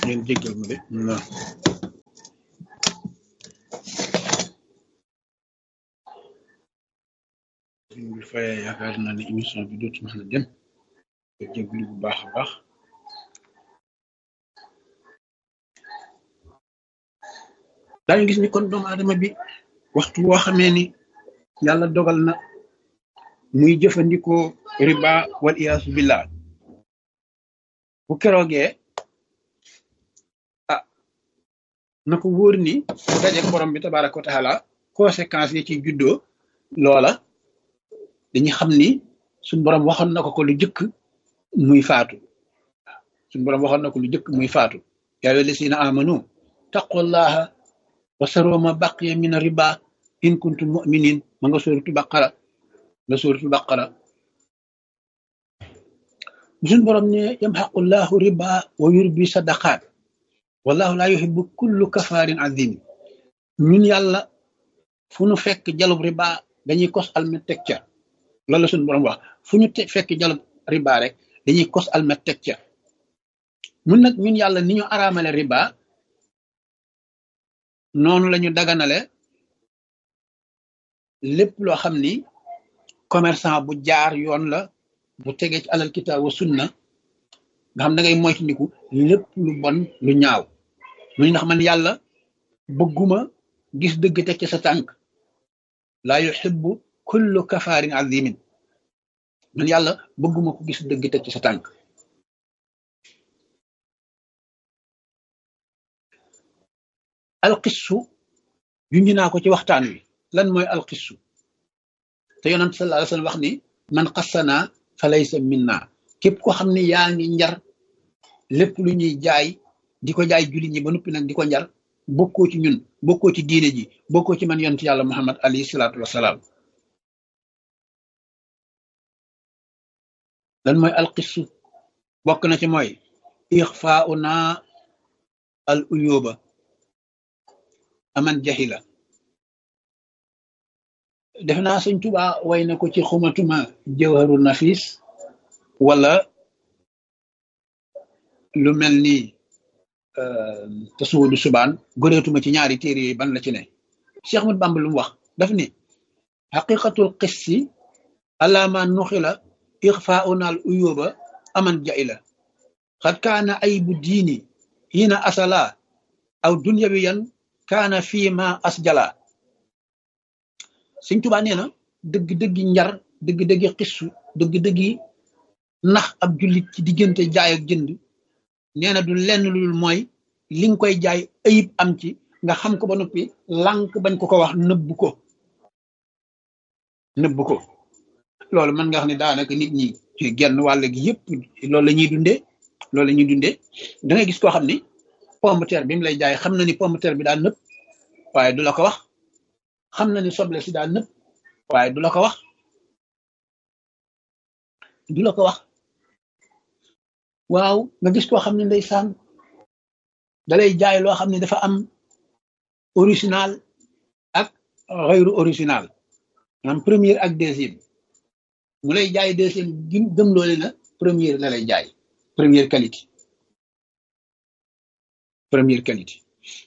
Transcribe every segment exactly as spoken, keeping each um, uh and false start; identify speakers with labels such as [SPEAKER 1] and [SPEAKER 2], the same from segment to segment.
[SPEAKER 1] ngeen jéggal ma de na suñ bi fayee yaakaar naa ne émission bi dootu mën a dem te jéglu bu baax a baax daañu gis ni kon doomu aadama bi waxtu woo xamee ni yàlla dogal na muy jëfandikoo riba wal iyaasu billah bu keroogee ah na ko wóor ni bu dajeek borom bi tabaraka wa taala conséquences yi ci juddoo loola dañuy xam ni suñ borom waxoon na ko ko lu jëkk muy faatu suñ borom waxoon na ko lu jëkk muy faatu yaa ayyuhal lazina amanu taqullaha wa saru ma baqiya min riba in kuntum mu'minin ma nga sóoratu baqara nga sóoratu baqara suñ borom ne yamhaqullahu riba wa yurbi sadaqat wallahu la yuhibbu kullu kafarin azim ñun yàlla fu ñu fekk jalub riba dañuy kos almet teg ca loolu la suñu borom wax fu ñu fekk jalub riba rek dañuy kos almet teg ca ñun nag ñun yàlla ni ñu araamale riba noonu la ñu daganale lépp loo xam ni commerçant bu jaar yoon la bu tegee ci alal kitaab wa sunna nga xam da ngay moytandiku lépp lu bon lu ñaaw mu ndax man yàlla bëgguma gis dëgg teg ci sa tànk laa yuhibbu kullu kafaarin azimin man yàlla bëgguma ko gis dëgg teg ci sa tànk alqissu junj naa ko ci waxtaan wi lan mooy alqissu te yonent sallallahu alayhi wa sallam wax ni man qassana fa laysa minna képp ko xam ne yaa ngi njar lépp lu ñuy jaay di ko jaay jullit ñi ba noppi nag di ko njar bokkoo ci ñun bokkoo ci diine ji bokkoo ci man yonent yàlla muhammad alayhi salaatu wasalaam lan mooy alqissu bokk na ci mooy ixfauna al uyuba aman jahila def naa sëñ Tuubaa way na ko ci xumatuma jawharu nafis wala lu mel ni tasuwudu subaan goreetuma ci ñaari téere yi ban la ci ne Cheikh Ahmad Bamba lu mu wax daf ni xaqiqatul qissi alama nuxila ixfauna al uyuba aman jahila xad kaana aybu diini hina asala aw dunyawiyan kaana fii ma asjala sëñ Tuubaa nee na dëgg-dëggi njar dëgg-dëggi xissu dëgg-dëggi nax ab jullit ci diggante jaay ak jënd nee na du lenn lul mooy li nga koy jaay ayib am ci nga xam ko ba noppi lànk bañ ko ko wax nëbb ko nëbb ko loolu mën nga wax ne daanaka nit ñi ci genn wàll gi yëpp loolu la ñuy dundee loolu la ñuy dundee da ngay gis koo xam ni pomme de terre bi mu lay jaay xam na ni pomme de terre bi daal nëpp waaye du la ko wax xam na ni soble si daal nëpp waaye du la ko wax du la ko wax waaw nga gis koo xam ne ndeysaan dalay jaay loo xam ne dafa am original ak xayru original maanaam première ak deuxième mu lay jaay deuxième gim gëm loole na première la lay jaay première qualité première qualité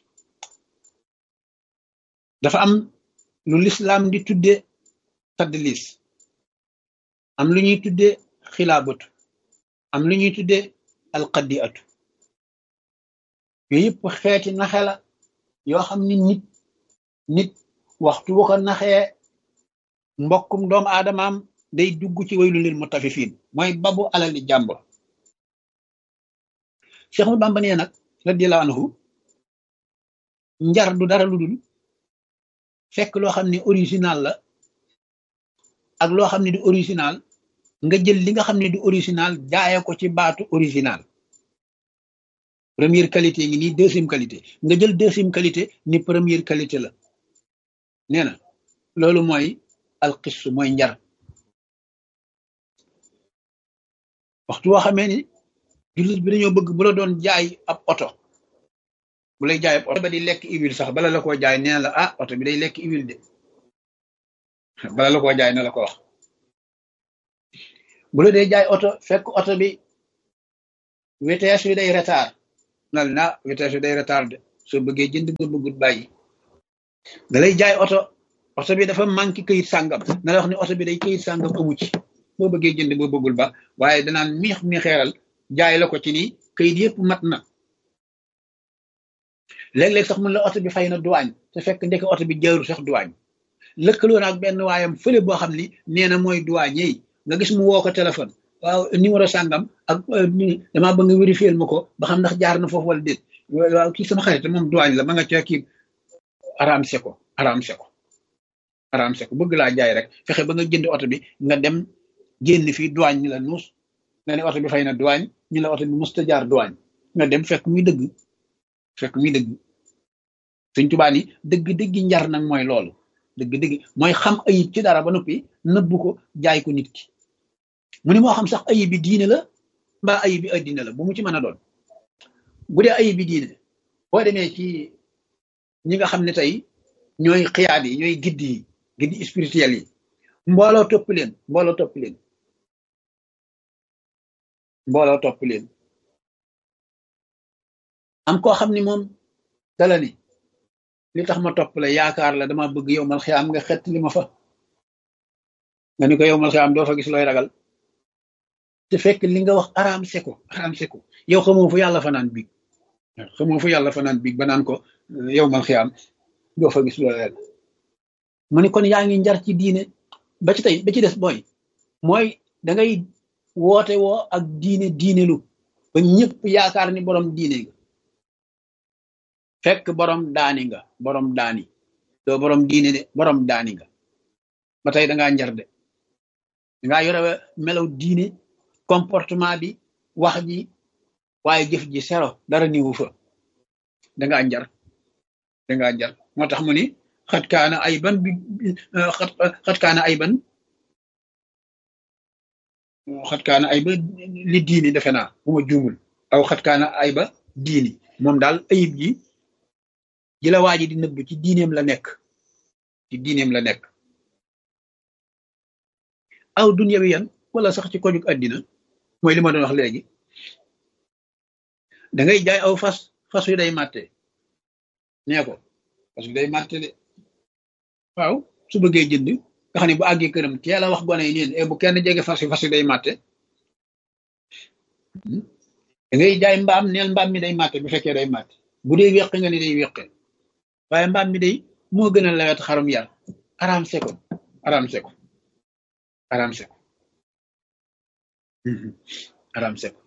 [SPEAKER 1] dafa am lu l'islam di tudde tadlis am lu ñuy tudde xilaabatu am lu ñuy tudde alqadiatu yooyu yëpp xeeti naxe la yoo xam ni nit nit waxtu bu ko naxee mbokkum doomu aadamaam day dugg ci waylu lil mutaffifin mooy babu alali jàmbur Cheikh Ahmadou Bamba nee nag radiyallahu anhu njar du dara lu dul fekk loo xam ne original la ak loo xam ne du original nga jël li nga xam ne du original jaaye ko ci baatu original première qualité ngi nii deuxième qualité nga jël deuxième qualité ni première qualité la nee na loolu mooy alxis mooy njar waxtu woo xamee ni jullit bi dañoo bëgg bu la doon jaay ab oto bu lay jaay ab oto ba di lekk huile sax bala la koo jaay nee na la ah oto bi day lekk huile de bala la koo jaay na la ko wax bu la dee jaay oto fekk oto bi vitesse bi day retard nal na vitesse day retardé soo bëggee jënd nga bëggut bàyyi da lay jaay oto oto bi dafa manqué këyit sàngam na la wax ne oto bi day këyit sàngam amu ci boo bëggee jënd boo bëggul ba waaye danaan miix mi xeeral jaay la ko ci nii këyit yëpp mat na léeg-léeg sax mun la oto bi fay na douane te fekk ndekk oto bi jaarul sax douane lëkkaloo ak benn waayam fële boo xam ni nee na mooy douane yi nga gis mu woo ko téléphone waaw numéro sàngam ak damaa bëgg nga vérifier ma ko ba xam ndax jaar na foofu wala déet waaw kii sama xarit moom douane la ma nga ca kii aramse ko aramse ko aramse ko bëgg laa jaay rek fexe ba nga jënd oto bi nga dem génn fii douane ñu la nuus nga ne oto bi fay na douane ñu la oto bi musta jaar douane nga dem fekk muy dëgg fekk muy dëgg Sëñ Tuubaa ni dëgg-dëggi njar nag mooy loolu dëgg-dëgg mooy xam ayib ci dara ba noppi nëbbu ko jaay ko nit ki mu ni moo xam sax ayib bi diine la mbaa ayib bi addina la bu mu ci mën a doon bu dee ayib bi diine boo demee ci ñi nga xam ne tey ñooy xiyaat yi ñooy giddi yi giddi spirituel yi mbooloo topp leen mbooloo topp leen mbooloo topp leen am koo xam ni moom dala ni li tax ma topp la yaakaar la dama bëgg yow mal xiyaam nga xett li ma fa nga ni ko yow mal xiyaam doo fa gis looy ragal te fekk li nga wax araam seko araam seko yow xamoo fu yàlla fa naan biig xamoo fu yàlla fa naan biig ba naan ko yow mal xiyaam doo fa gis looy ragal mu ni kon yaa ngi njar ci diine ba ci tey ba ci des booy mooy da ngay woote woo ak diine diine lu ba ñëpp yaakaar ni borom diine nga fekk borom daani nga borom daani doo borom diine de borom daani nga ba tey dangaa njar de dangaa yore melaw diine comportement bi wax ji waaye jëf ji sero dara niwu fa dangaa njar dangaa njar moo tax mu ni xat kaana ay ban bi xat xat kaana ay ban xat kaana ay ba li diini defe naa bu ma juumul aw xat kaana ay ba diini moom daal ayib ji ji la waa ji di nëbb ci diineem la nekk ci diineem la nekk aw dunya wi yan wala sax ci kojug àddina mooy li ma doon wax léegi da ngay jaay aw fas fas yu day màtte nee ko fas yu day màtte de waaw su bëggee jënd nga xam ne bu àggee këram teel a wax gone yi neen bu kenn jege fas yu fas yu day màtte da ngay jaay mbaam neel mbaam mi day màtte bu fekkee day màtte bu dee weq nga ni day weqe waaye mbaam mi day moo gën a lawet xarum yar araam seko araam seko araam seko araam seko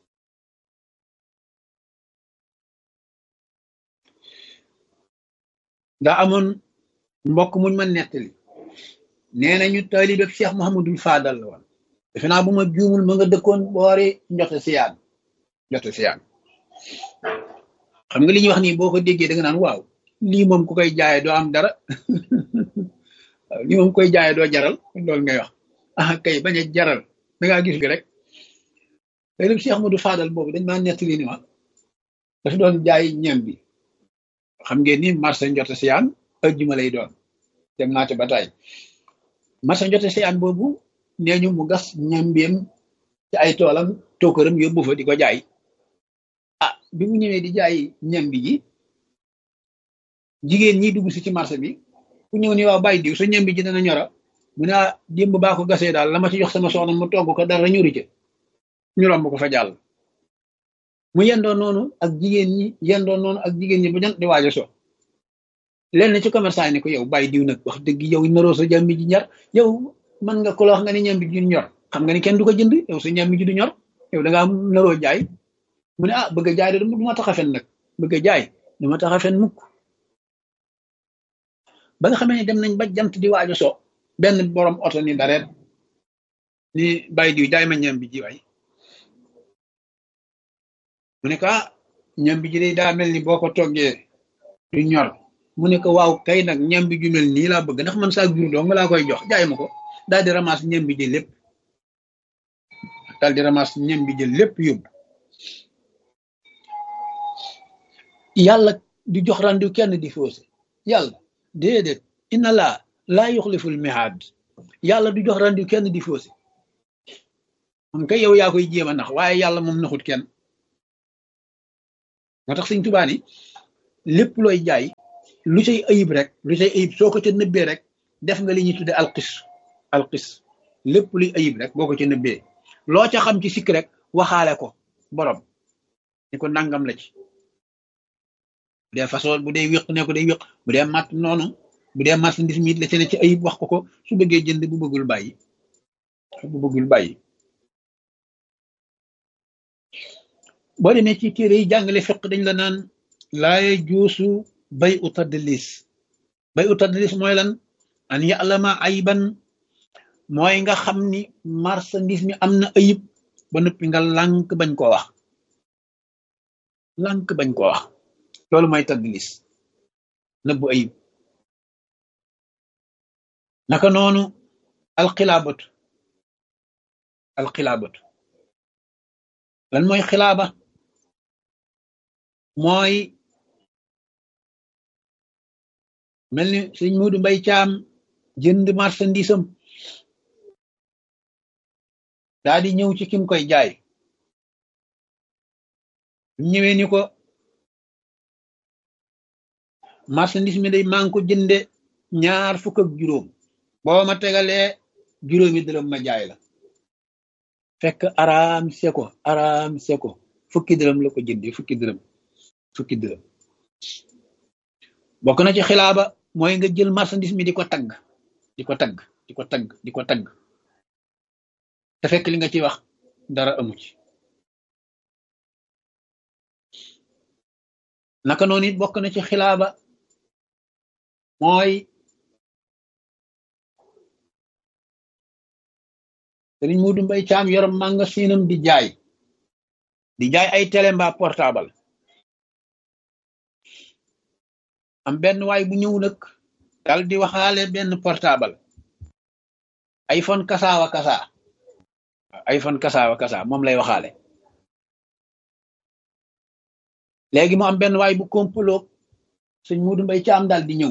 [SPEAKER 1] daa amoon mbokk muñ ma nettali nee nañu taalibe Cheikh Mouhamadul Fadal la woon defe naa bu ma juumul ma nga dëkkoon boori njote siyaan njote siyaan xam nga li ñuy wax nii boo ko déggee da nga naan waaw lii moom ku koy jaayee doo am dara waaw lii moom koy jaayee doo jaral loolu ngay wax ah kay bañ a jaral da ngaa gis gi rek taalibe Cheikh Mouhamadul Fadal boobu dañ maa nettali ni ma dafa doon jaay ñam bi xam ngeen ni marché njote siyaan ajjuma lay doon dem naa ca ba tey marché njote siyaan boobu nee ñu mu gas ñambeem ci ay toolam tookaram yóbbu fa di ko jaay ah bi mu ñëwee di jaay ñambi ji jigéen ñi dugg si ci marché bi ku ñëw ni waaw bàyyi diw sa ñambi ji dana ñora mu ne démb baa ko gasee daal la ma ci jox sama soxna mu togg ko dara ñuri ca ñu romb ko fa jàll mu yendoo noonu ak jigéen ñi yendoo noonu ak jigéen ñi bu jant di waajo so lenn ci commerçant yi ne ko yow bàyyi diw nag wax dëgg yow naroo sa ñambi ji ñor yow mën nga ko la wax nga ni ñambi ji ñor xam nga ni kenn du ko jënd yow sa ñambi ji du ñor yow da ngaa naroo jaay mu ne ah bëgg a jaay de du ma tax a fen nag bëgg a jaay du ma tax a fen mukk ba nga xamee ne dem nañ ba jant di waajo so benn borom oto ni dareet ni bàyyi diw jaay ma ñambi ji waay mu ne ko ah ñambi ji day daa mel ni boo ko toggee du ñor mu ne ko waaw kay nag ñambi ju mel nii laa bëgg ndax man saa jur doo nga laa koy jox jaay ma ko daal di ramas ñambi ji lépp daal di ramas ñambi ji lépp yóbbu yàlla di jox randiw kenn di faussé yàlla déedéet inna laa laa yuxliful mihaad yàlla du jox randiw kenn di faussé moom kay yow yaa koy jéem a nax waaye yàlla moom naxut kenn moo tax Sëñ Tuubaa ni lépp looy jaay lu cay ayib rek lu cay ayib soo ko ca nëbbee rek def nga li ñuy tudde alxis alxis lépp luy ayib rek boo ko ca nëbbee loo ca xam ci sikk rek waxaale ko borom ni ko nangam la ci bu dee façon bu dee wéq ne ko day wéq bu dee matt noonu bu dee marchandise mi it la ci ne ci ayib wax ko ko su bëggee jënd bu bëggul bàyyi bu bëggul bàyyi boo demee ci téere yi jàngale fiq dañ la naan laaye juusu bay u tadlis bay u tadlis mooy lan an ya'lama ayban mooy nga xam ni marchandise mi am na ayib ba noppi nga lànk bañ koo wax lànk bañ koo wax loolu mooy tadlis nëbbu ayib naka noonu alxilaabatu alxilaabatu lan mooy xilaaba mooy mel ni sëñ Muudu Mbay Caam jënd marchandise am daa di ñëw ci kim koy jaay ñëwee ni ko marchandise mi day maa ngi ko jënde ñaar fukk ak juróom boo ma tegalee juróomi dërëm ma jaay la fekk araam seko araam seko fukki dërëm la ko jëndee fukki dërëm fukki dërëm bokk na ci xilaaba mooy nga jël marchandise mi di ko tagg di ko tagg di ko tagg di ko tagg te fekk li nga ci wax dara amu ci naka noonu it bokk na ci xilaaba mooy Sëriñ Muudu Mbay Caam yor magasinam di jaay di jaay ay télé mbaa portable am benn waay bu ñëw nag dal di waxaale benn portable iPhone kasaawa kasaa iPhone kasaawa kasaa moom lay waxaale léegi mu am benn waay bu komploog Sëriñ Muudu Mbay Caam dal di ñëw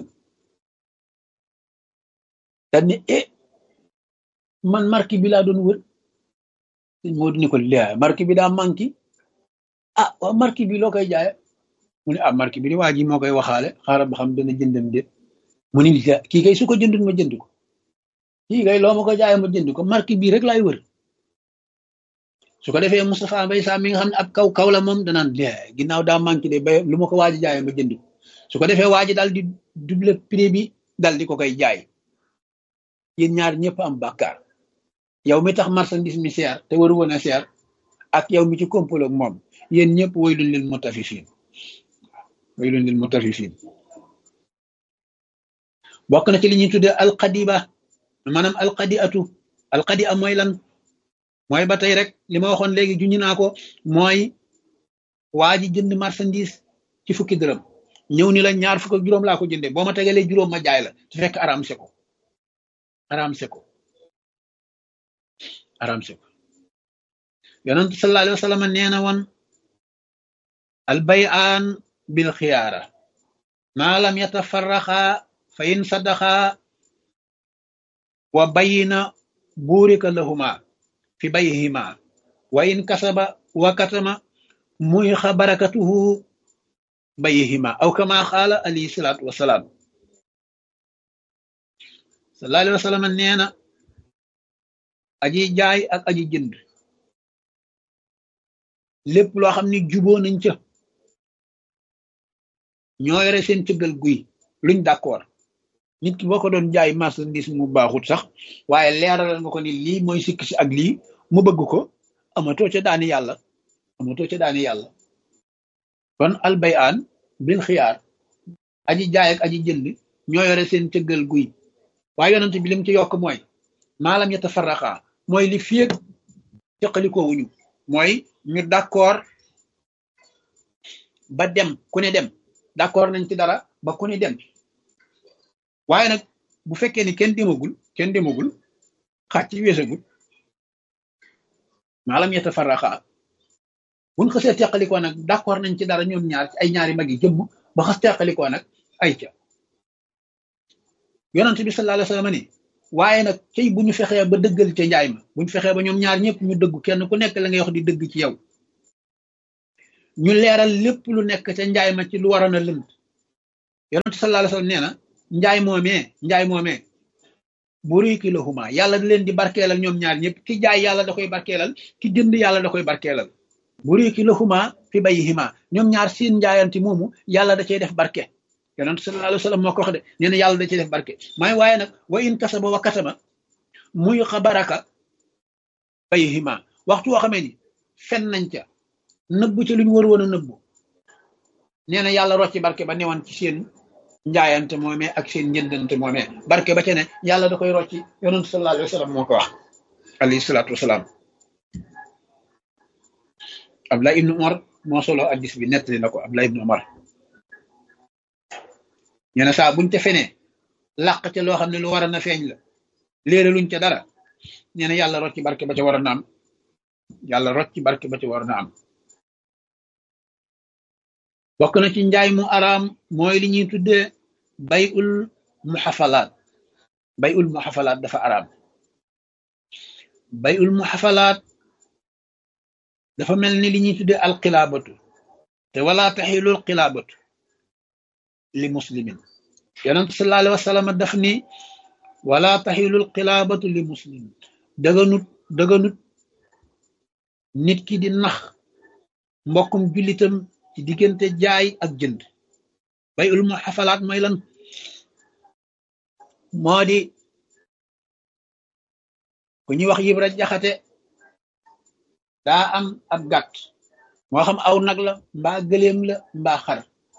[SPEAKER 1] dal ni eh man marque bi laa doon wër Sëriñ Muudu ni ko laa marque bi daa manqué ah waaw marque bi loo koy jaaye mu ne ah marque bi di waa ji moo koy waxaale xaaral ba xam dana jëndam déet mu ni kii kay su ko jëndul ma jënd ko kii kay loo ma ko jaaye ma jënd ko marque bii rek laay wër su ko defee Moustapha Mbay Sam mi nga xam ne ab kaw kaw la moom danaan laa ginnaaw daa manqué de ba lu ma ko waaji jaaye ma jënd ko su ko defee waaji daal di double prix bi dal di ko koy jaay yéen ñaar ñëpp am bàkkaar yow mi tax marchandise mi seer te waru woon a seer ak yow mi ci kompolo ak moom yéen ñëpp waylun lil mutaffifin waylun lil mutaffifin bokk na ci li ñuy tuddee alqadiba maanaam alqadiatu alqadia mooy lan mooy ba tey rek li ma waxoon léegi juñu naa ko mooy waa ji jënd marchandise ci fukki dërëm ñëw ni la ñaar fukk ak juróom laa ko jëndee boo ma tegalee juróom ma jaay la su fekk aram seko aram seko aram seko yonent sallallahu alayhi wa sallam nee na woon al bay'an bil xiyaara ma lam yatafarraqa fa in sadaqa wa bayna burika lahuma fi bayhima wa in kasaba wa katama muhiqa barakatuhu bayhima aw kama qala alayhi salatu wassalam sallallahu alayhi wa sallam nee na aji jaay ak aji jënd lépp loo xam ni juboo nañ ca ñoo yore seen cëggal guy luñ d'accord nit ki boo ko doon jaay marchandise mu baaxut sax waaye leeralal nga ko ni lii mooy sikk si ak lii mu bëgg ko amatoo ca daani yàlla amatoo ca daani yàlla kon albayaan bil xiyaar aji jaay ak aji jënd ñoo yore seen cëggal guy waaye yonent bi lim ci yokk mooy maalam yatafarraqa mooy li fieg teqalikoo wuñu mooy ñu d'accord ba dem ku ne dem d'accord nañ ci dara ba ku ne dem waaye nag bu fekkee ni kenn demagul kenn demagul xaaj ci weesagul maalam yatafarraqa buñ xasee teqalikoo nag d'accord nañ ci dara ñoom ñaar ci ay ñaari mag yi jëmm ba xas teqalikoo nag ay ca yonent bi sallallahu alayhi wa sallam ni waaye nag cey bu ñu fexee ba dëggal ca njaay ma bu ñu fexee ba ñoom ñaar ñëpp ñu dëggu kenn ku nekk la ngay wax di dëgg ci yow ñu leeral lépp lu nekk ca njaay ma ci lu waroon a lënt yonent sallallahu alayhi wasallam nee na njaay moomee njaay moomee buriki lahuma yàlla da leen di barkeelal ñoom ñaar ñëpp ki jaay yàlla da koy barkeelal ki jënd yàlla da koy barkeelal buriki lahuma fi bayhima ñoom ñaar seen njaayanti moomu yàlla da cey def barke yonent sallallahu alayhi wasallam moo ko wax de nee na yàlla da cey def barke may waaye nag wa in kasaba wa katama muy xabaraka bayhima waxtu woo xamee ni fen nañ ca nëbbu ca lu ñu war woon a nëbbu nee na yàlla rocci barke ba newoon ci seen njaayante moomee ak seen njëndante moomee barke ba ca ne yàlla da koy rocci yonent sallallahu alayhi wasallam moo ko wax alayhi salaatu wasalaam Abdullah ibnu Umar moo solo addis bi nettali na ko Abdullah ibnu Umar ñu ne saa buñ ca fenee làq ca loo xam ne lu war a na feeñ la léere luñ ca dara nee na yàlla rocci barke ba ca war a na am yàlla rocci barke ba ca war na am bokk na ci njaay mu araam mooy li ñuy tuddee bay ul muxafalaat bay ul muxafalaat dafa araam bay ul muxafalaat dafa mel ni li ñuy tuddee alxilaabatu te wala taxilul xilaabatu li muslimin yonent sallallahu alayhi wa sallam daf ni wala taxilul xilaabatu li muslimin dëgganut dëgganut nit ki di nax mbokkum jullitam ci diggante jaay ak jënd bay ul mu xafalaat mooy lan moo di ku ñuy wax Ibra Jaxate daa am ab gàtt moo xam aw nag la mbaa gëléem la mbaa xar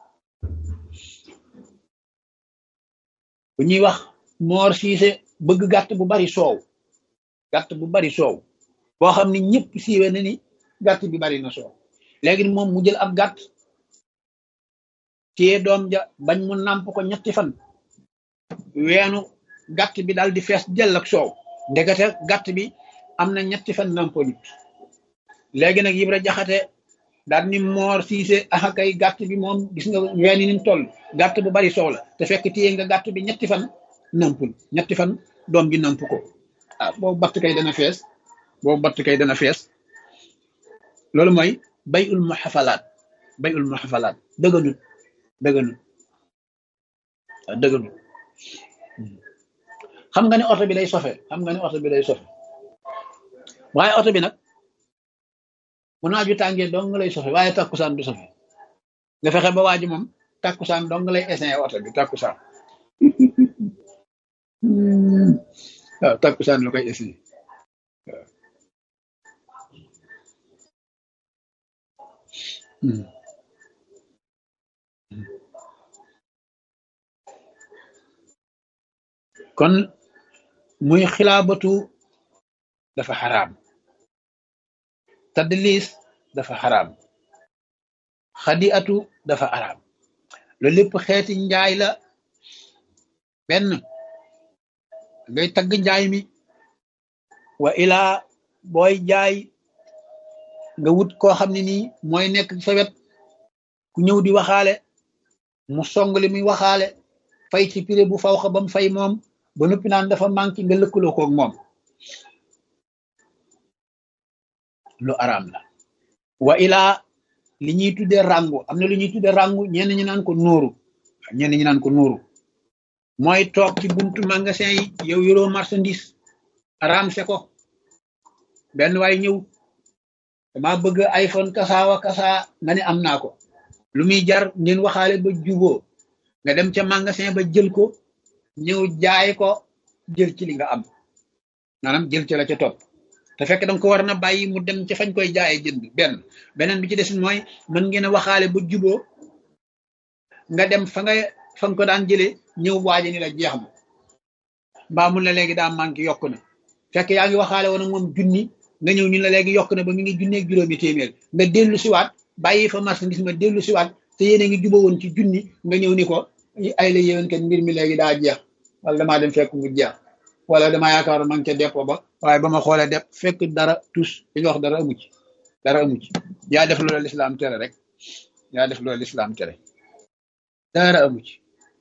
[SPEAKER 1] ku ñuy wax Moor Siise bëgg gàtt bu bari soow gàtt bu bari soow boo xam ni ñëpp siiwe na ni gàtt bi bari na soow léegi moom mu jël ab gàtt téye doom ja bañ mu nàmp ko ñetti fan weenu gàtt bi daal di fees jël ak soow ndekete gàtt bi am na ñetti fan nàmpo nit léegi nag Ibra Jaxate daal ni Moor Siise ah kay gàtt bi moom gis nga ween yi ni mu toll gàtt bu bari soow la te fekk téye nga gàtt bi ñetti fan nàmpul ñetti fan doom ji nàmp ko ah boobu batt kay dana fees boobu batt kay dana fees loolu mooy bay ul muxafalaat bay ul muxafalaat dëgganut dëgganut dëgganut xam nga ne oto bi day sofe xam nga ne oto bi day sofe waaye oto bi nag bu naaju tàngee dong nga lay sofe waaye takkusaan du sofe nga fexe ba waa ji moom takkusaan dong nga lay essayer oto bi takkusaan waaw takkusaan la koy essayer kon muy xilaabatu dafa xaraam tadlis dafa xaraam xadiatu dafa xaraam loolu lépp xeeti njaay la benn ngay tagg njaay mi wa ilaa booy jaay nga wut koo xam ne nii mooy nekk sa wet ku ñëw di waxaale mu song li muy waxaale fay ci prix bu faw xa bam fay moom ba noppi naan dafa manqué nga lëkkaloo koog moom lu araam la wa ilaa li ñuy tuddee rangu am na lu ñuy tuddee rangu ñenn ñi naan ko nuuru ñenn ñi naan ko nuuru mooy toog ci buntu magasin yi yow yoroo marchandise araam se ko benn waay ñëw dama bëgg iPhone kasaawa kasaa nga ne am naa ko lu muy jar ngeen waxaale ba juboo nga dem ca magasin ba jël ko ñëw jaay ko jël ci li nga am maanaam jël ci la ca topp te fekk danga ko war na bàyyi mu dem ca fañ koy jaayee jënd benn beneen bi ci des mooy mën ngeen a waxaale ba juboo nga dem fa nga fa nga ko daan jëlee ñëw waaje ni la jeex na mbaa mun la léegi daa manqué yokk na fekk yaa ngi waxaale woon ak moom junni nga ñëw ñu la léegi yokk na ba mi ngi junneeg juróomi téeméer nga dellu siwaat bàyyi fa marchandise ma dellu siwaat te yéen a ngi juba woon ci junni nga ñëw ni ko ay la yéwén kat mbir mi léegi daa jeex wala damaa dem fekk mu jeex wala damaa yaakaar man ca dépôt ba waaye ba ma xoolee def fekk dara tus li nga wax dara amu ci dara amu ci yaa def loolu lislaam tere rek yaa def loolu lislaam tere dara amu ci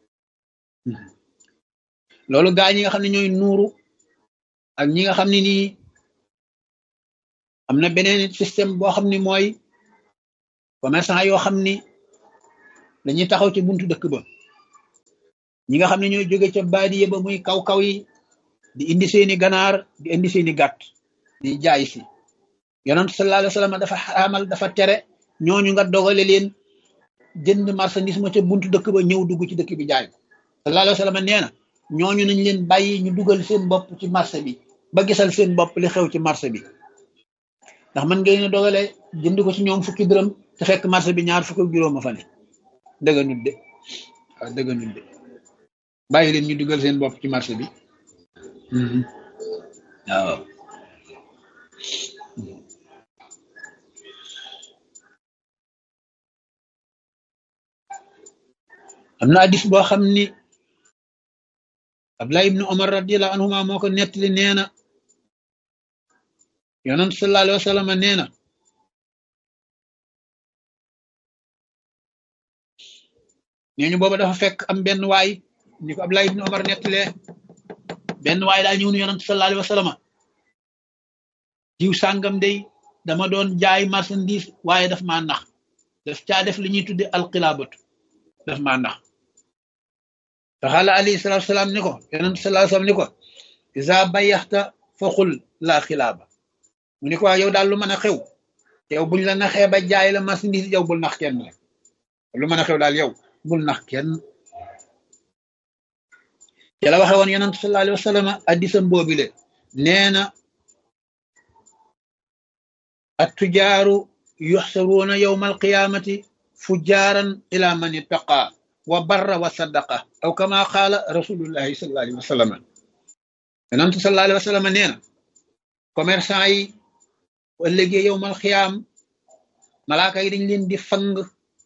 [SPEAKER 1] loolu gaa ñi nga xam ne ñooy nuuru ak ñi nga xam ne nii am na beneen système boo xam ne mooy commerçant yoo xam ni dañuy taxaw ci buntu dëkk ba, ñi nga xam ne ñooy jóge ca baadiye ba muy kaw kaw yi di indi seeni ganaar di indi seeni gàtt di jaay si. yonent sallallahu alayhi wa sallam dafa xaraamal dafa tere ñooñu nga dogale leen jënd marchandise ma ca buntu dëkk ba ñëw dugg ci dëkk bi jaay ko. sallallahu alayhi wa sallam nee na ñooñu nañ leen bàyyi ñu dugal seen bopp ci marché bi ba gisal seen bopp li xew ci marché bi, ndax man ngeen dogale jënd ko ci ñoom fukki dërëm te fekk marché bi ñaar fukk ak juróom a fa ne. dëgg nut de waaw dëgg nut de bàyyi leen ñu dugal seen bopp ci marché bi. waaw am na hadis boo xam ni Abdullah ibnu Umar radiyallahu anhuma moo ko nettali, nee na yonent sallallahu alayhi wa sallam nee na nee ñu booba dafa fekk am benn waay ni ko Abdullah ibnu Umar nettalee, benn waay daa ñëw ni yonent sallallahu alayhi wa sallam jiw sàngam day dama doon jaay marchandise waaye daf maa nax, daf caa def li ñuy tudde alxilaabatu, daf maa nax. te xaala alayhi salaatu salaam ni ko yonent sallallahu alayhi wa sallam ni ko iza bayaxta fa xul laa xilaaba, mu ni ko waa yow daal lu mën a xew yow buñ la naxee ba jaay la marchandise yow bul nax kenn rek, lu mën a xew daal yow bul nax kenn. te la waxe woon yonent sallallahu alayhi wa sallam addisam boobile nee na attujaaru yuxsaruuna yowma alqiyaamati fujaaran ila man ittaqa wa barra wa saddaqa aw kama qaala rasulullahi sallallahu alayhi wa sallam. yonent sallallahu alayhi wa sallam nee na commerçant yi ëllëgee yowmal xiyaam malaaka yi dañ leen di fang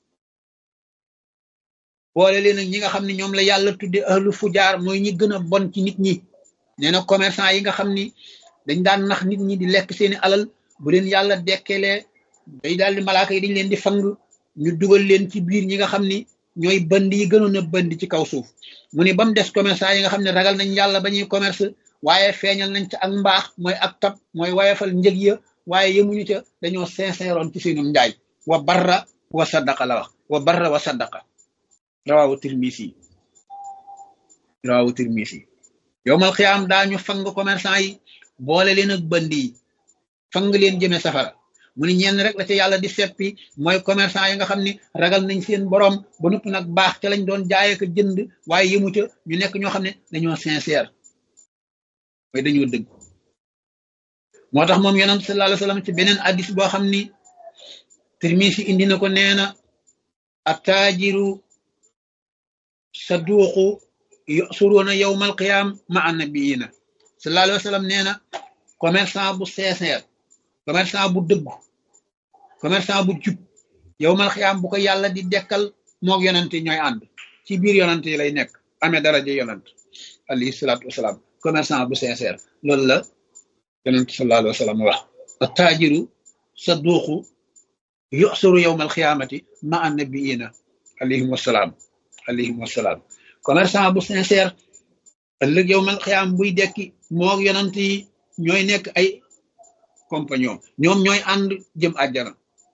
[SPEAKER 1] boole leen ak ñi nga xam ne ñoom la yàlla tudde ahlu fujaar, mooy ñi gën a bon ci nit ñi. nee na commerçant yi nga xam ni dañ daan nax nit ñi di lekk seeni alal, bu leen yàlla dekkelee day daal di malaaka yi dañ leen di fang ñu dugal leen ci biir ñi nga xam ni ñooy bënd yi gënoon a bënd ci kaw suuf. mu ni ba mu des commerçant yi nga xam ne ragal nañ yàlla ba ñuy commerce, waaye feeñal nañ ca ak mbaax, mooy ak tab, mooy wayefal njëg ya, waaye yemuñu ca dañoo sincèreoon ci seenum njaay. wa barra wa saddaqa la wax, wa barra wa saddaqa rawaawu Tirmisi rawaawu Tirmisi. yowmal xiyaam daañu fang commerçant yi boole leen ak bënd yi fang leen jëme safara. mu ni ñenn rek la ca yàlla di seppi, mooy commerçant yi nga xam ni ragal nañ seen borom ba noppi nag baax ca lañ doon jaayee ko jënd, waaye yemu ca ñu nekk ñoo xam ne dañoo sincère, mooy dañoo dëgg. moo tax moom yonent sallallahu alayhi wa sallam ci beneen hadis boo xam ni Tirmisi indi na ko, nee na attaajiru saduuqu yusuruuna yowmal qiyaam ma annabiyina. sallallahu alayhi wa sallam nee na commerçant bu sincère, commerçant bu dëggu, commerçant bu jub, yowmal xiyaam bu ko yàlla di dekkal moog yonent yi ñooy ànd ci biir yonent yi lay nekk, amee daraja yonent alayhi salaatu wasalaam. commerçant bu sincère loolu la yonent sallallahu alayhi wa sallam wax, attaajiru saduuqu yusuru yowmal xiyaamati ma annabiyina alayhim wasalaam alayhim wasalaam. commerçant bu sincère ëllëg yowmal xiyaam buy dekki moog yonent yi ñooy nekk ay compagnon, ñoom ñooy ànd jëm àjjana.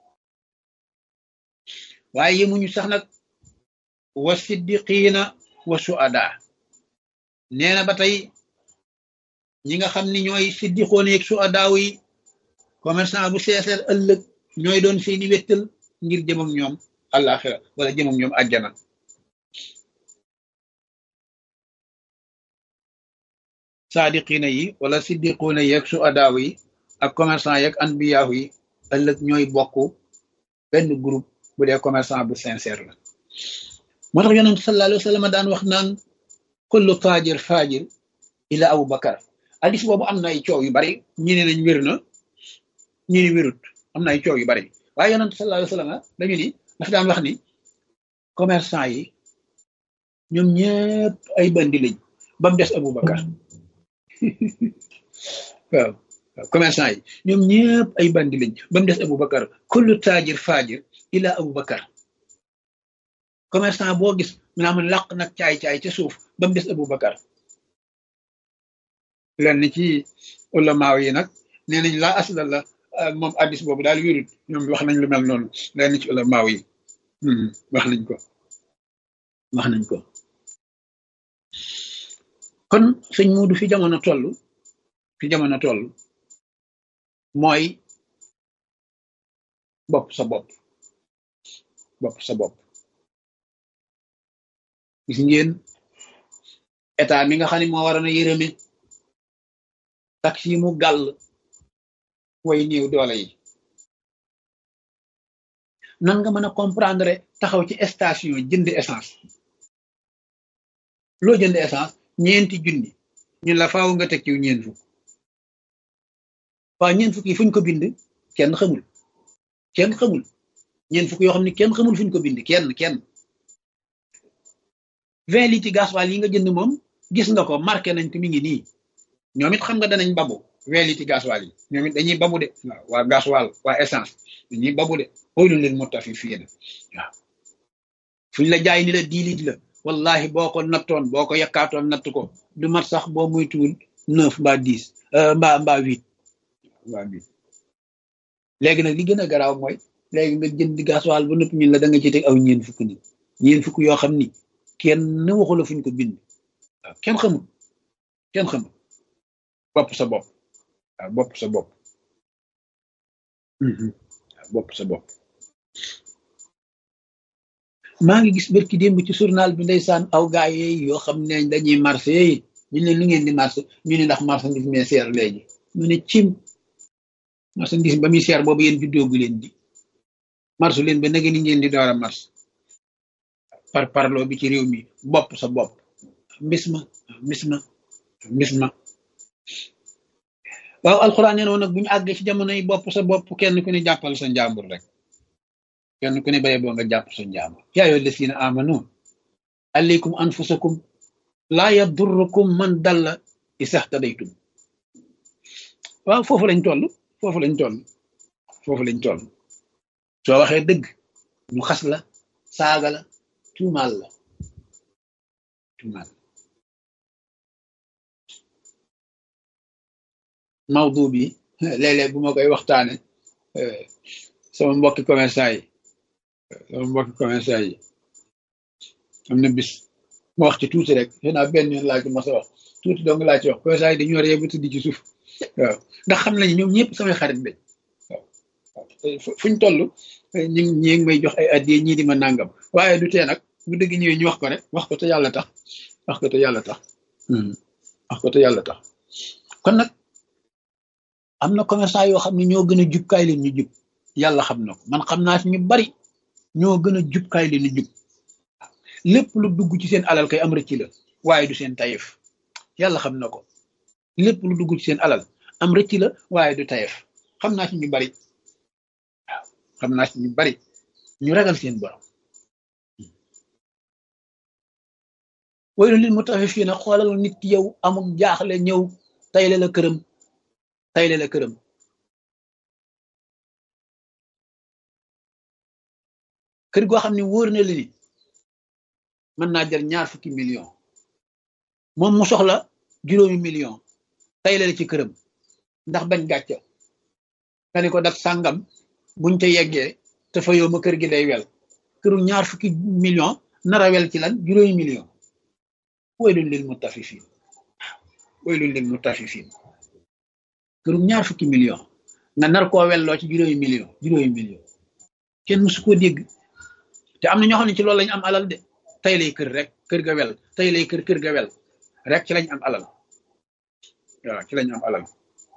[SPEAKER 1] waaye yemuñu sax nag wa siddiqiina wa suada, nee na ba tey ñi nga xam ni ñooy siddiqoon yeeg suadaaw yi, commerçant bu sincère ëllëg ñooy doon seeni wéttal ngir jëm ak ñoom àllaaxira wala jëm ak ñoom àjjana. saadiqiina yi wala siddiquuna yeeg suadaaw yi ak commerçant yeeg anbiyaahu yi ëllëg ñooy bokk benn groupe bu dee commerçant bu sincère la. moo tax yonent sallallahu alayhi wa sallam daan wax naan kullu taajir faajir ila Abu Bakar. hadis boobu am na ay coow yu bari, ñi ne nañ wér na, ñi ne wérut, am na ay coow yu bari, waaye yonent sallallahu alayhi wa sallam dañu ni dafa daan wax ni commerçant yi ñoom ñëpp ay bandi lañ ba mu des Abu Bakar. waaw commerçant yi ñoom ñëpp ay bandi lañ ba mu des Abu Bakar. kullu taajir faajir ila Abu Bakar. commerçant boo gis mu naa man làq nag caay-caay ca suuf ba mu des Abu Bakar. lenn ci ulamaaw yi nag nee nañ laa asla la moom addis boobu daal wérut ñoom wax nañ lu mel noonu lenn ci ulamaaw yi wax nañ ko wax nañ ko kon sëñ Muudu fi jamono toll fi jamono toll mooy bopp sa bopp bopp sa bopp gis ngeen état mi nga xam ne moo waroon a yërëme tax yi mu gàll way néew doole yi nan nga mën a comprendre taxaw ci station jënd essence loo jënd essence ñeenti junni ñun la faaw nga teg ci ñeent fukk waaw ñeent fukk yi fuñ ko bind kenn xamul kenn xamul ñeent fukk yoo xam ne kenn xamul fuñ ko bind kenn kenn vingt litres gasoil yi nga jënd moom gis nga ko marqué nañ ko mi ngi nii ñoom it xam nga danañ babu vingt litres gasoil yi ñoom it dañuy babu de waaw waa gasoil waa essence dañuy babu de xoolul leen moo tax fi fii de waaw fuñ la jaay ni la dix litres la wallahi boo ko nattoon boo ko yakkaatoon natt ko du mat sax boo muytuwul neuf mbaa dix mbaa mbaa huit mbaa huit léegi nag li gën a garaaw mooy léegi nga jënd gasoil ba noppi ñun la da nga ci teg aw ñeen fukk ni ñeen fukk yoo xam ni kenn waxu la fuñ ko bind waaw kenn xamul kenn xamul bopp sa bopp waaw bopp sa bopp waaw bopp sa bopp maa ngi gis barki démb ci journal bi ndeysaan aw gaay yi yoo xam ne dañuy marché yi ñu ne lu ngeen di marché ñu ne ndax marchandise mais seer léegi ñu ne cim marchandise ba muy seer boobu yéen juddoogu leen di marché leen ba nag ni ngeen di door a marché par parloo bi ci réew mi bopp sa bopp mbis ma mbis ma mbis ma waaw alxuraan nee na woon nag bu ñu àggee ci jamono yi bopp sa bopp kenn ku ne jàppal sa njàmbur rek kenn ku ne baye boo nga jàpp sa njàmbur yaa ayyuhal lazina amanu alaykum anfusakum laa yadurrukum man dalla izaa ihtadaytum waaw foofu lañ toll foofu lañ toll foofu lañ toll soo waxee dëgg ñu xas la saaga la tuumaal la tuumaal mawdu bi léeg-léeg bu ma koy waxtaane sama mbokki commerçant yi sama mbokki commerçant yi am na bis ma wax ci tuuti rek xëy benn yoon laa ci mas a wax tuuti dong laa ci wax commerçant yi dañu war a yebbu tëddi ci suuf waaw ndax xam nañu ñoom ñëpp samay xarit lañ waaw fuñ toll ñu ñi ngi may jox ay addiya ñii di ma nàngam waaye du tee nag bu dëgg ñëwee ñu wax ko rek wax ko te yàlla tax wax ko te yàlla tax wax ko te yàlla tax kon nag am na commerçant yoo xam ne ñoo gën a jub kaay leen ñu jub yàlla xam na ko man xam naa ci ñu bari ñoo gën a jub kaay leen ñu jub lépp lu dugg ci seen alal kay am rëcc la waaye du seen tayef yàlla xam na ko lépp lu dugg ci seen alal am rëcc la waaye du tayef xam naa ci ñu bari waaw xam naa ci ñu bari ñu ragal seen borom waylun lil mutaffifina xoolal nit yow amul jaaxle ñëw tayle la këram tayle la këram kër goo xam ne wóor na la ni mën naa jar ñaar fukki million moom mu soxla juróomi million tayle la ci këram ndax bañ gàcce nga ni ko dat sàngam buñ ca yeggee te fa yow ma kër gi day wel këru ñaar fukki million nara wel ci lan juróomi million waylun lil mutaffifin waylun lil mutaffifin këru ñaar fukki million nga nar koo welloo ci juróomi million juróomi million kenn musu koo dégg te am na ñoo xam ne ci loolu lañ am alal de tey lay kër rek kër ga wel tey lay kër kër ga wel rek ci lañ am alal waaw ci lañ am alal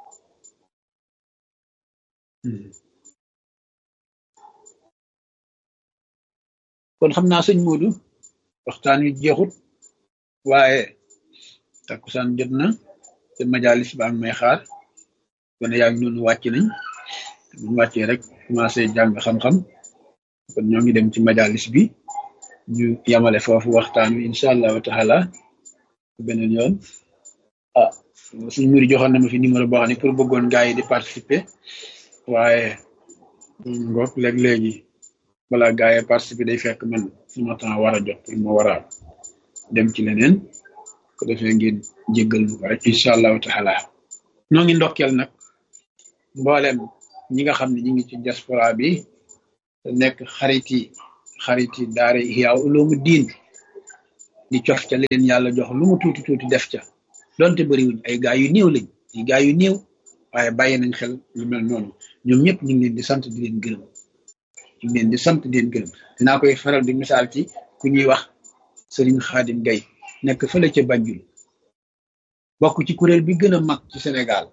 [SPEAKER 1] kon xam naa sëñ Modou waxtaan wi jeexut waaye takkusaan jot na te majalis ba am may xaar kon yaa ngi noonu wàcc nañ buñ wàccee rek commencé jàng xam-xam kon ñoo ngi dem ci majalis bi ñu yamale foofu waxtaan wi incha allahu taala beneen yoon ah suñ muri joxoon na ma fi numéro boo xam ne pour bëggoon gaa yi di participer waaye ngoog léeg-léegi balaa gaa yi participer day fekk man suma temps war a jot pour ma war a dem ci leneen ko defee ngeen jéggal bu ko rek incha allahu taala noo ngi ndokkeel nag mboolem ñi nga xam ne ñi ngi ci diaspora bi nekk xariti xariti daara Ihya Ulumuddin di cof ca leen yàlla jox lu mu tuuti tuuti def ca donte bëriwuñ ay gaa yu néew lañ ay gaa yu néew waaye bàyyi nañ xel lu mel noonu ñoom ñëpp ñu ngi leen di sant di leen gërëm ñu ngi leen di sant di leen gërëm dinaa koy faral di misaal ci ku ñuy wax Serigne Khadim Gaye nekk fële ca Banjul bokk ci kuréel bi gën a mag ci Sénégal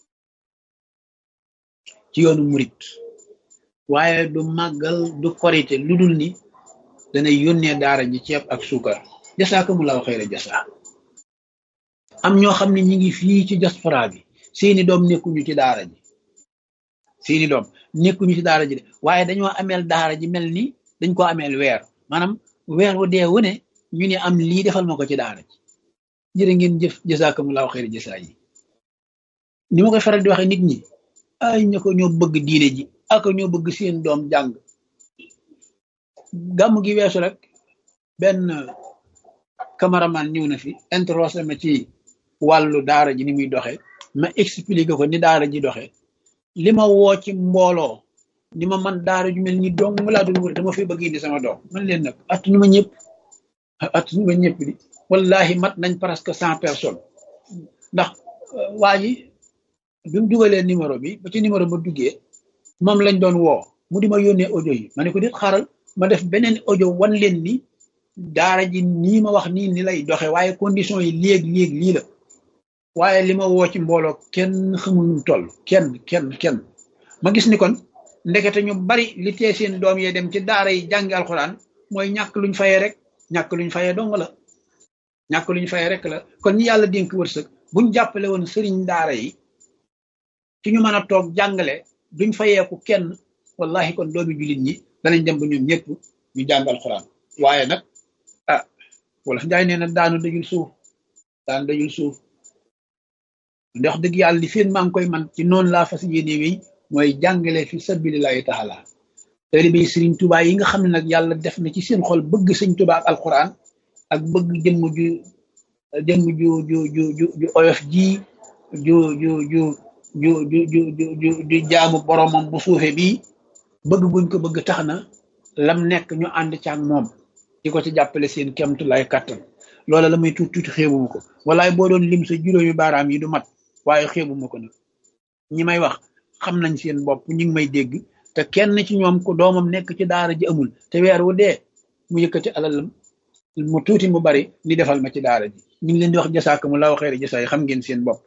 [SPEAKER 1] ci yoonu murit waaye du màggal du korite lu dul ni danay yónnee daara ji ceeb ak suukar jasaakumullahu xayra jasa am ñoo xam ne ñi ngi fii ci diaspora bi seeni doom nekkuñu ci daara ji seeni doom nekkuñu ci daara ji de waaye dañoo ameel daara ji mel ni dañ ko ameel weer maanaam weer wu dee wu ne ñu ne am lii defal ma ko ci daara ji jërë ngeen jëf jasaakumullahu xayra jasa yi ni ma koy faral di waxe nit ñi ay ña ko ñoo bëgg diine ji ak ñoo bëgg seen doom jàng gàmm gi weesu rek benn cameraman ñëw na fi interrogé ma ci wàllu daara ji ni muy doxe ma expliqué ko ni daara ji doxe li ma woo ci mbooloo ni ma man daara ju mel ni dong mu laa doon wër dama fi bëgg indi sama doom man leen nag attunu ma ñëpp attunu ma ñëpp di wallahi mat nañ presque cent personnes ndax waa ji bi mu dugalee numéro bi ba ci numéro ba duggee moom lañ doon woo mu di ma yónnee audio yi ma ne ko dit xaaral ma def beneen audio wan leen ni daara ji nii ma wax nii ni lay doxe waaye condition yi léeg-léeg lii la waaye li ma woo ci mbooloo kenn xamul nu toll kenn kenn kenn ma gis ni kon ndekete ñu bari li tee seen doom yee dem ci daara yi jàngi alxuraan mooy ñàkk luñ fayee rek ñàkk luñ fayee dong la ñàkk luñ fayee rek la kon ñi yàlla dénk wërsëg buñ jàppale woon sëriñ daara yi ci ñu mën a toog jàngale duñ fayeeku kenn wallahi kon doomi jullit ñi danañ dem ba ñoom ñëpp ñu jàng alxuraan waaye nag ah wala njaay nee na daanu dajul suuf daanu dajul suuf ndax dëgg yàlla li feen maa ngi koy man ci noonu laa fas yéene wéy mooy jàngale fi sabilillahi taala taalibe Sëriñ Tuubaa yi nga xam ne nag yàlla def na ci seen xol bëgg Sëriñ Tuubaa ak alxuraan ak bëgg jëmm ju jëmm ju ju ju ju ju oyof ji ju ju ju ju ju ju ju ju jaamu boromam bu suufe bi bëgg buñ ko bëgg tax na lam nekk ñu ànd ci ak moom di ko ci jàppale seen kemtu lay kàttan loola la may tuuti tuuti xeebuma ko walaay boo doon lim sa juróomi baaraam yi du mat waaye xeebuma ko nag ñi may wax xam nañ seen bopp ñu ngi may dégg te kenn ci ñoom ko doomam nekk ci daara ji amul te weer wu dee mu yëkkati alalam mu tuuti mu bari ni defal ma ci daara ji ñu ngi leen di wax jasaakumullahu xayra jasaa yi xam ngeen seen bopp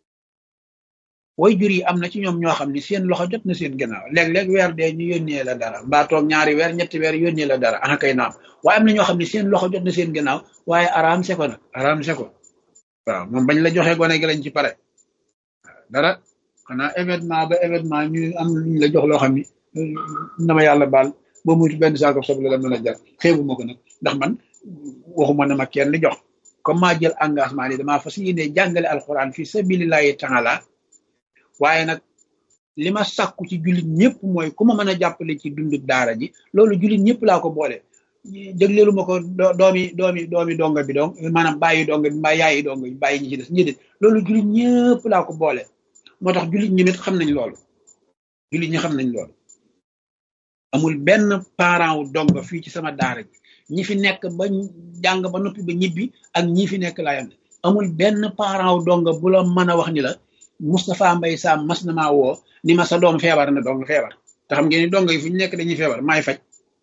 [SPEAKER 1] way jur yi am na ci ñoom ñoo xam ni seen loxo jot na seen gannaaw léeg-léeg weer dee ñu yónnee la dara mbaa toog ñaari weer ñetti weer yónnee la dara ana kay naam waaye am na ñoo xam ne seen loxo jot na seen gannaaw waaye araam se ko nag araam se ko waaw moom bañ la joxee gone gi lañ ci pare dara xanaa événement ba événement ñu am luñ la jox loo xam ni na ma yàlla baal boo muytu benn saako soble la mën a jar xeebu ma ko nag ndax man waxuma na ma kenn li jox comme maa jël engagement ni damaa fas yéene jàngale alxuraan fi sabilillahi taala waaye nag li ma sàkku ci jullit ñëpp mooy ku ma mën a jàppale ci dundub daara ji loolu jullit ñëpp laa ko boole jëgleelu ma ko doomi doomi doomi donga bi donc maanaam bàyyi donga bi mbaa yaayi donga bi bàyyi ñi ci des ñi loolu jullit ñëpp laa ko boole moo tax jullit ñi nit xam nañ loolu jullit ñi xam nañ loolu amul benn parent wu donga fii ci sama daara ji ñi fi nekk ba jàng ba noppi ba ñibbi ak ñi fi nekk laa yam amul benn parent wu donga bu la mën a wax ni la Moustapha Mbaye Sam mas na maa woo ni ma sa doom feebar na dong feebar te xam ngeen ni donga yi fu ñu nekk dañuy feebar maay faj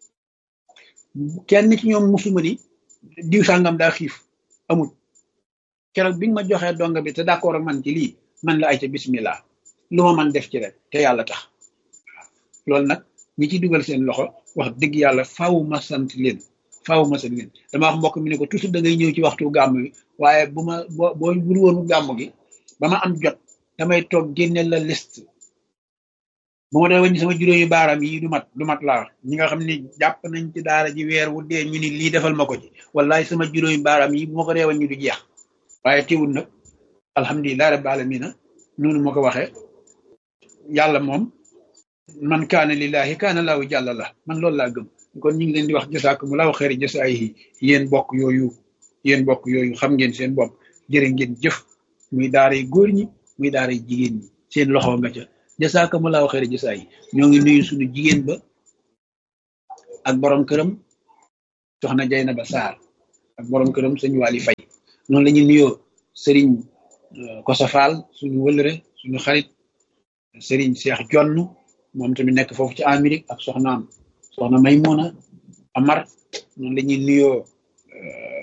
[SPEAKER 1] kenn ci ñoom musuma ni diw sàngam daa xiif amul keroog bi nga ma joxee donga bi te d'accord ak man ci lii man la ay ca bismillah lu ma man def ci rek te yàlla tax loolu nag ñi ci dugal seen loxo wax dëgg yàlla faaw ma sant leen faaw ma sant leen dama wax mbokk mi ne ko toujours da ngay ñëw ci waxtu gàmm bi waaye bu ma boo boo bul woonu gàmm gi ba ma am jot damay toog génne la liste bu ma dee wàññi sama juróomi baaraam yi du mat du mat laa ñi nga xam ne jàpp nañ ci daara ji weer wu dee ñu ni lii defal ma ko ci wallahi sama juróomi baaraam yi bu ma ko dee wàññi du jeex waaye teewul nag alhamdulilah rabbil alamina noonu ma ko waxee yàlla moom man kaana lillahi kaana laahu jàlla la man loolu laa gëm kon ñu ngi leen di wax jasaakumullahu xayri jasaayihi yéen bokk yooyu yéen bokk yooyu xam ngeen seen bopp jërë ngeen jëf muy daara yi góor ñi muy daara yi jigéen ñi seen loxo nga ca jasaakumulaahu xayra jasaay ñoo ngi nuyu suñu jigéen ba ak borom këram soxna Jaynaba Sarr ak borom këram sëñ Wali Fay noonu la ñuy nuyoo sëriñ Kosa Fall suñu wëlëre suñu xarit sëriñ Cheikh Jonn moom tamit nekk foofu ci Amérique ak soxnaam soxna Maymuna Amar noonu la ñuy nuyoo